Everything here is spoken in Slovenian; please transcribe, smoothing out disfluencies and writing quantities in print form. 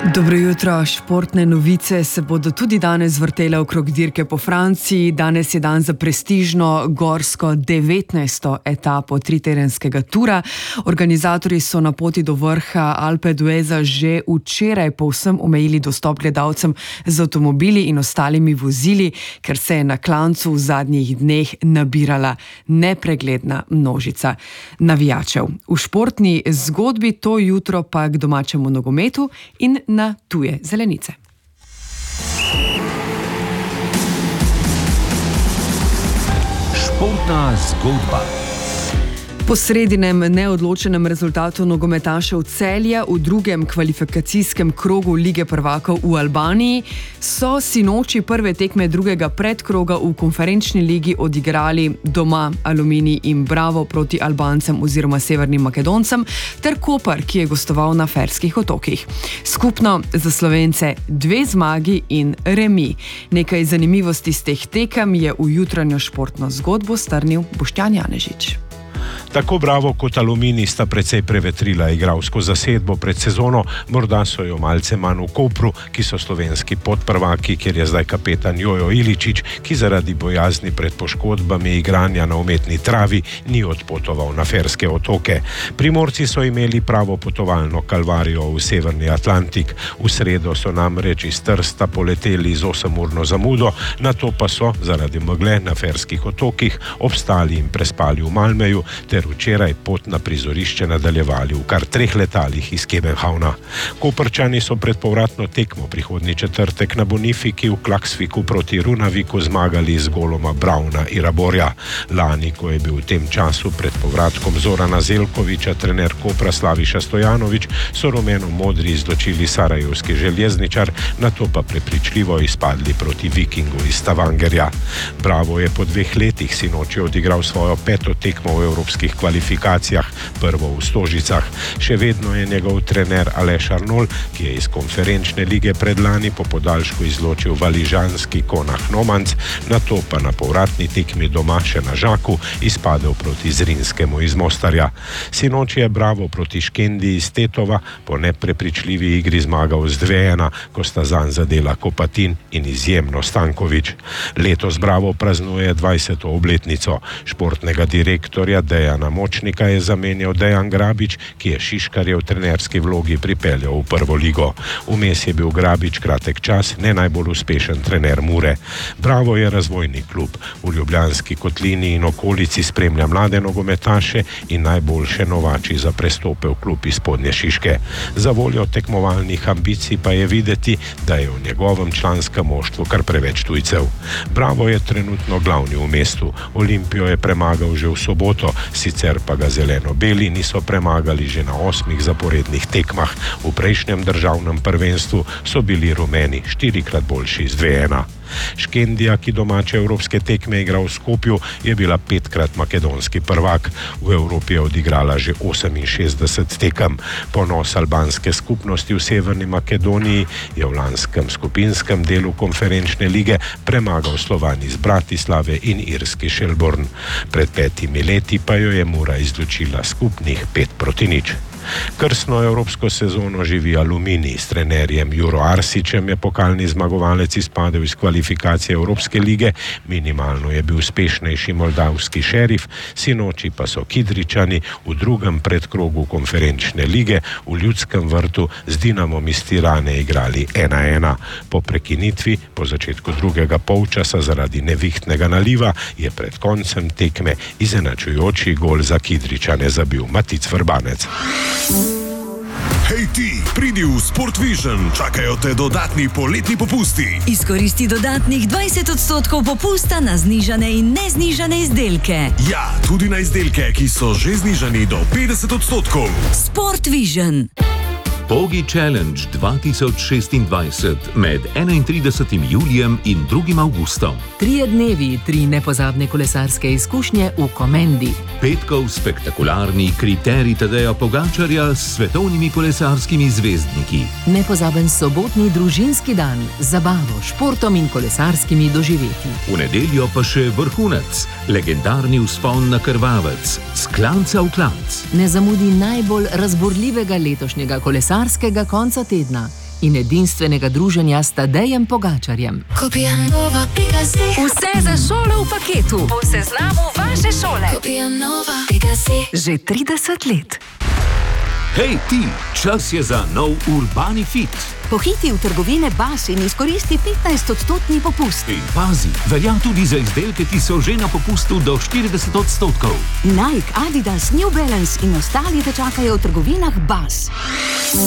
Dobro jutro, športne novice se bodo tudi danes vrtele okrog dirke po Franciji. Danes je dan za prestižno gorsko 19. etapo tritedenskega tura. Organizatorji so na poti do vrha Alpe d'Hueza že včeraj povsem omejili dostop gledalcem z avtomobili in ostalimi vozili, ker se je na klancu v zadnjih dneh nabirala nepregledna množica navijačev. V športni zgodbi to jutro pa k domačemu nogometu in na tuje zelenice. Športna zgodba. Po sredinem neodločenem rezultatu nogometašev Celja v drugem kvalifikacijskem krogu Lige prvakov v Albaniji so sinoči prve tekme drugega predkroga v konferenčni ligi odigrali doma Aluminij in Bravo proti Albancem oziroma Severnim Makedoncem ter Koper, ki je gostoval na Ferskih otokih. Skupno za Slovence 2 zmagi in remi. Nekaj zanimivosti z teh tekem je v jutranjo športno zgodbo strnil Boštjan Janežič. Tako Bravo kot Aluminij sta precej prevetrila igralsko zasedbo pred sezono, morda so jo malce manj v Kopru, ki so slovenski podprvaki, kjer je zdaj kapetan Jojo Iličić, ki zaradi bojazni pred poškodbami igranja na umetni travi ni odpotoval na Ferske otoke. Primorci so imeli pravo potovalno kalvarijo v Severni Atlantik. V sredo so namreč iz Trsta poleteli z 8-urno zamudo, nato pa so zaradi megle na Ferskih otokih obstali in prespali v Malmeju, ter včeraj pot na prizorišče nadaljevali v kar 3 letalih iz Kebenhavna. Koprčani so pred povratno tekmo prihodnji četrtek na Bonifiki v Klaksviku proti Runaviku zmagali z goloma Brauna in Raborja. Lani, ko je bil v tem času pred povratkom Zorana Zelkoviča trener Kopra Slaviša Stojanović, so rumeno-modri izločili sarajevski željezničar, nato pa prepričljivo izpadli proti Vikingu iz Stavangerja. Bravo je po 2 letih sinoči odigral svojo 5. tekmo v evropskih kvalifikacijah, prvo v Stožicah. Še vedno je njegov trener Aleš Arnol, ki je iz konferenčne lige predlani po podaljšku izločil valižanski Konah Nomanc, nato pa na povratni tekmi doma še na Žaku izpadel proti Zrinskemu iz Mostarja. Sinoči je Bravo proti Škendi iz Tetova po neprepričljivi igri zmagal z 2-1, ko sta zanj zadela Kopatin in izjemno Stanković. Letos Bravo praznuje 20. obletnico. Športnega direktorja Dejana Močnika je zamenjal Dejan Grabič, ki je Šiškarjev trenerski vlogi pripeljal v prvo ligo. Vmes je bil Grabič kratek čas ne najbolj uspešen trener Mure. Bravo je razvojni klub. V Ljubljanski kotlini in okolici spremlja mlade nogometaše in najboljše novači za prestope v klub iz Spodnje Šiške. Za voljo tekmovalnih ambicij pa je videti, da je v njegovem članskem moštvu kar preveč tujcev. Bravo je trenutno glavni v mestu. Olimpijo je premagal že v soboto, sicer pa ga zeleno-beli niso premagali že na 8 zaporednih tekmah. V prejšnjem državnem prvenstvu so bili rumeni 4-krat boljši z 2-1. Škendija, ki domače evropske tekme igra v Skopju, je bila 5-krat makedonski prvak. V Evropi je odigrala že 68 tekem. Ponos albanske skupnosti v Severni Makedoniji je v lanskem skupinskem delu konferenčne lige premagal Slovan iz Bratislave in irski Shelbourne. Pred 5 leti pa jo je Mura izločila skupnih 5-0. Krstno evropsko sezono živi Aluminij. S trenerjem Juro Arsićem je pokalni zmagovalec izpadel iz kvalifikacije Evropske lige, minimalno je bil uspešnejši moldavski Šerif, sinoči pa so Kidričani v drugem predkrogu konferenčne lige v Ljudskem vrtu z Dinamom iz Tirane igrali 1-1. Po prekinitvi, po začetku drugega polčasa zaradi nevihtnega naliva, je pred koncem tekme izenačujoči gol za Kidričane zabil Matic Vrbanec. Hej ti, pridi v Sport Vision, čakajo te dodatni poletni popusti. Izkoristi dodatnih 20% popusta na znižane in neznižane izdelke. Ja, tudi na izdelke, ki so že znižani do 50%. Sport Vision. Pogi Challenge 2026 med 31. julijem in 2. avgustom. 3 dnevi, 3 nepozabne kolesarske izkušnje v Komendi. Petkov spektakularni kriterij Tadeja Pogačarja s svetovnimi kolesarskimi zvezdniki. Nepozaben sobotni družinski dan z zabavo, športom in kolesarskimi doživetji. V nedeljo pa še vrhunec, legendarni vzpon na Krvavec, s klanca v klanc. Ne zamudi najbolj razborljivega letošnjega kolesarskega konca tedna. in edinstvenega druženja s Tadejem Pogačarjem. Vse za šolo v paketu. Po seznamu vaše šole. Že 30 let. Hej ti, čas je za nov Urbani Fit. Pohiti v trgovine Bas in izkoristi 15% popust. In pazi, velja tudi za izdelke, ki so že na popustu do 40%. Nike, Adidas, New Balance in ostali te čakajo v trgovinah Bas.